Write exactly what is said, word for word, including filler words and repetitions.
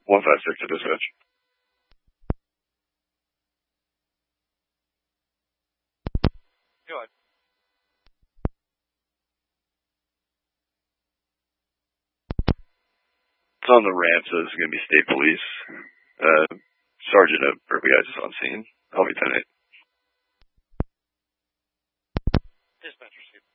one five six to dispatch. Go ahead. It's on the ramp, so this is going to be state police. Uh, Sergeant of Urban is on scene. Help me tonight. Dispatch received.